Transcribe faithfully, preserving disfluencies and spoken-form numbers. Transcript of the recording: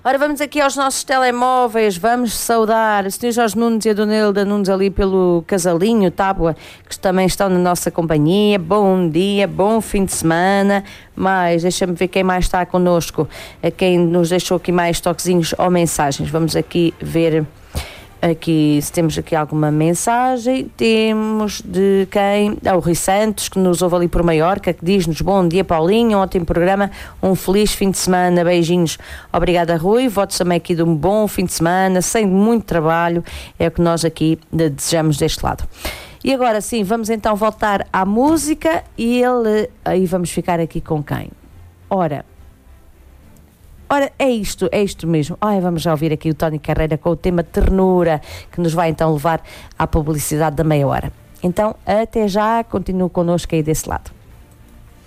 Ora, vamos aqui aos nossos telemóveis, vamos saudar o senhor Jorge Nunes e a dona Hilda Nunes ali pelo Casalinho, Tábua, que também estão na nossa companhia. Bom dia, bom fim de semana. Mas deixa-me ver quem mais está connosco, quem nos deixou aqui mais toquezinhos ou mensagens. Vamos aqui ver aqui se temos aqui alguma mensagem. Temos de quem? Ah, o Rui Santos, que nos ouve ali por Maiorca, que diz-nos: bom dia, Paulinho, ótimo programa, um feliz fim de semana, beijinhos. Obrigada, Rui, votos também aqui de um bom fim de semana, sem muito trabalho, é o que nós aqui desejamos deste lado. E agora sim, vamos então voltar à música e ele, aí vamos ficar aqui com quem? Ora, Ora, é isto, é isto mesmo. Ai, vamos já ouvir aqui o Tony Carreira com o tema Ternura, que nos vai então levar à publicidade da meia hora. Então, até já, continue connosco aí desse lado.